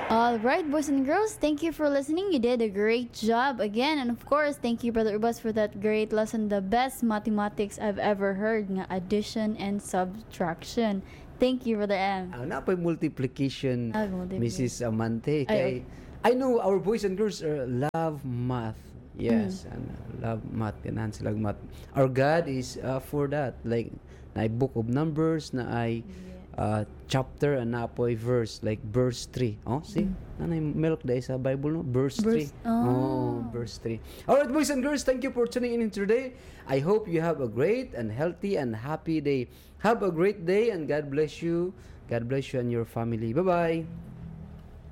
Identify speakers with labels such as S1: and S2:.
S1: All right, boys and girls, thank you for listening. You did a great job again. And of course, thank you, Brother Ubas, for that great lesson. The best mathematics I've ever heard, nga addition and subtraction. Thank you, Brother M.
S2: Ang napay multiplication,
S1: Multiplication.
S2: Mrs. Amante.
S1: Ay,
S2: I know our boys and girls love math. Yes, and love math. Ganahan silang math. Our God is for that. Like, na book of numbers, na ay chapter, and na po verse. Like, verse 3. Oh, see? Nanay milk dahil sa Bible, no? Verse 3. Verse 3. Alright, boys and girls, thank you for tuning in today. I hope you have a great and healthy and happy day. Have a great day, and God bless you. God bless you and your family. Bye-bye.